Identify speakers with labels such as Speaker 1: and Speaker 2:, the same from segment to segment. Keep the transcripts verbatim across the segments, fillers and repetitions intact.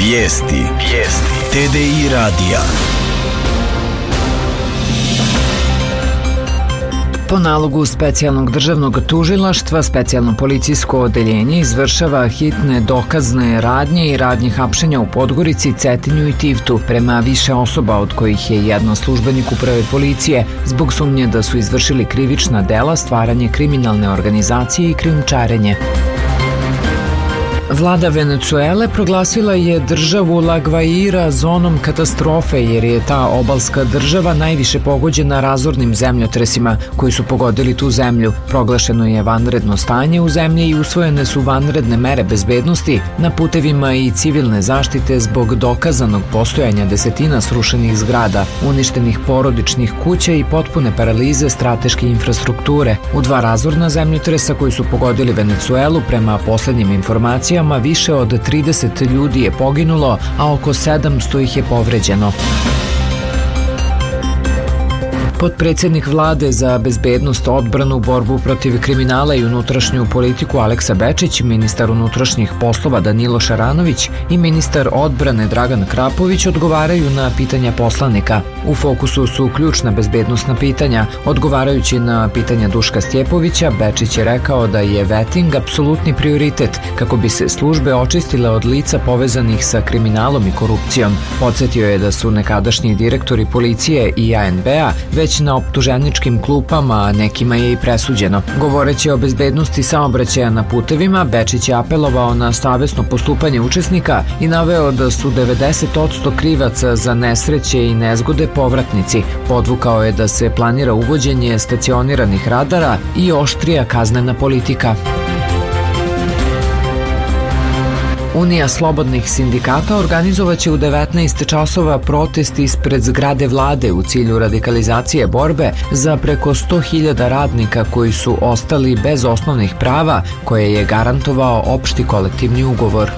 Speaker 1: Vijesti. Vijesti. T D I radija.
Speaker 2: Po nalogu specijalnog državnog tužilaštva, specijalno policijsko odeljenje izvršava hitne dokazne radnje i radnje hapšenja u Podgorici, Cetinju i Tivtu prema više osoba, od kojih je jedno službenik uprave policije, zbog sumnje da su izvršili krivična dela, stvaranje kriminalne organizacije i krijumčarenje. Vlada Venecuele proglasila je državu La Gvaira zonom katastrofe, jer je ta obalska država najviše pogođena razornim zemljotresima koji su pogodili tu zemlju. Proglašeno je vanredno stanje u zemlji i usvojene su vanredne mere bezbednosti na putevima i civilne zaštite zbog dokazanog postojanja desetina srušenih zgrada, uništenih porodičnih kuća i potpune paralize strateške infrastrukture. U dva razorna zemljotresa koji su pogodili Venecuelu, prema poslednjim informacijama, više od trideset ljudi je poginulo, a oko sedamsto ih je povređeno. Potpredsednik vlade za bezbednost, odbranu, borbu protiv kriminala i unutrašnju politiku Aleksa Bečić, ministar unutrašnjih poslova Danilo Šaranović i ministar odbrane Dragan Krapović odgovaraju na pitanja poslanika. U fokusu su ključna bezbednosna pitanja. Odgovarajući na pitanja Duška Stjepovića, Bečić je rekao da je veting apsolutni prioritet kako bi se službe očistile od lica povezanih sa kriminalom i korupcijom. Podsjetio je da su nekadašnji direktori policije i A N B-a već na optuženičkim klupama, a nekima je i presuđeno. Govoreći o bezbednosti saobraćaja na putevima, Bečić je apelovao na savesno postupanje učesnika i naveo da su devedeset posto krivaca za nesreće i nezgode povratnici. Podvukao je da se planira uvođenje stacioniranih radara i oštrija kaznena politika. Unija slobodnih sindikata organizovaće u devetnaest časova protest ispred zgrade vlade u cilju radikalizacije borbe za preko sto hiljada radnika koji su ostali bez osnovnih prava koje je garantovao opšti kolektivni ugovor.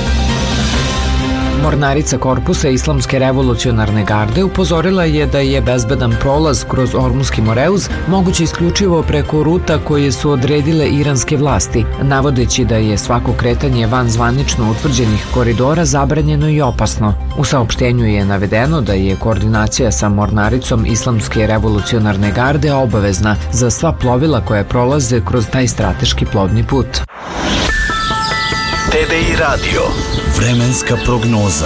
Speaker 2: Mornarica korpusa Islamske revolucionarne garde upozorila je da je bezbedan prolaz kroz Ormuski Moreuz moguće isključivo preko ruta koje su odredile iranske vlasti, navodeći da je svako kretanje van zvanično utvrđenih koridora zabranjeno i opasno. U saopštenju je navedeno da je koordinacija sa Mornaricom Islamske revolucionarne garde obavezna za sva plovila koje prolaze kroz taj strateški plovni put.
Speaker 1: T D I radio. Vremenska prognoza.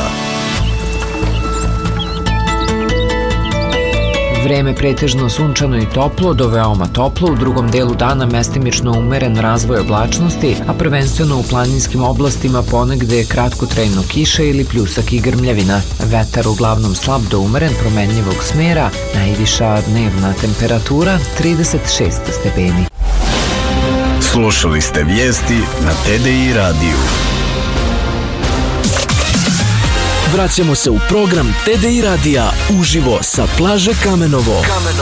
Speaker 2: Vreme pretežno sunčano i toplo do veoma toplo, u drugom delu dana mestimično umeren razvoj oblačnosti, a prvenstveno u planinskim oblastima ponegde kratkotrajno kiša ili pljusak i grmljavina. Vetar uglavnom slab do umeren promenljivog smera, najviša dnevna temperatura trideset šest stepeni.
Speaker 1: Slušali ste vijesti na T D I radiju.
Speaker 3: Vraćamo se u program T D I radija uživo sa plaže Kamenovo.